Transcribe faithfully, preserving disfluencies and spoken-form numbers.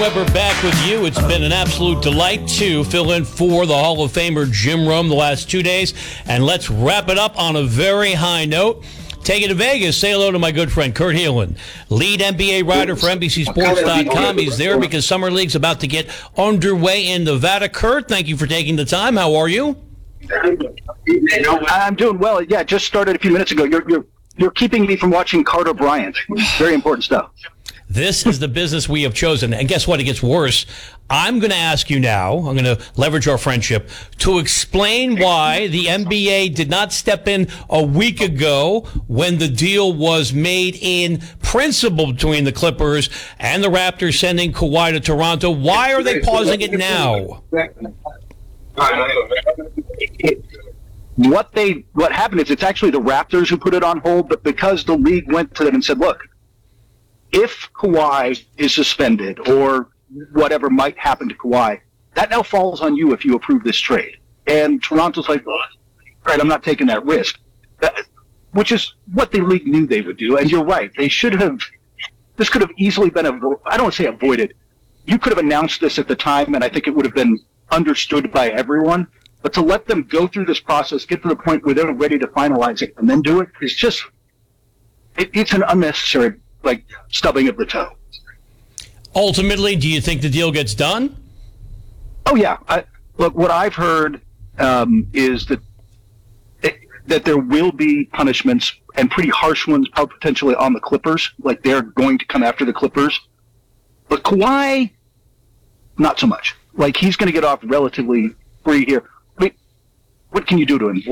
Weber back with you. It's been an absolute delight to fill in for the Hall of Famer Jim Rome the last two days. And let's wrap it up on a very high note. Take it to Vegas. Say hello to my good friend Kurt Heelan, lead N B A writer for N B C Sports dot com. He's there because Summer League's about to get underway in Nevada. Kurt, thank you for taking the time. How are you? I'm doing well. Yeah, just started a few minutes ago. You're you're you're keeping me from watching Carter Bryant. Very important stuff. This is the business we have chosen. And guess what? It gets worse. I'm going to ask you now, I'm going to leverage our friendship, to explain why the N B A did not step in a week ago when the deal was made in principle between the Clippers and the Raptors sending Kawhi to Toronto. Why are they pausing it now? What they what happened is it's actually the Raptors who put it on hold, but because the league went to them and said, look, if Kawhi is suspended or whatever might happen to Kawhi, that now falls on you if you approve this trade. And Toronto's like, all right, I'm not taking that risk, that, which is what the league knew they would do. And you're right. They should have, this could have easily been, avo- I don't want to say avoided. You could have announced this at the time, and I think it would have been understood by everyone. But to let them go through this process, get to the point where they're ready to finalize it, and then do it, is just, it, it's an unnecessary like stubbing of the toe. Ultimately, do you think the deal gets done? Oh yeah. I, look, what I've heard um, is that it, that there will be punishments and pretty harsh ones potentially on the Clippers. Like they're going to come after the Clippers, but Kawhi, not so much. Like he's going to get off relatively free here. I mean, what can you do to him?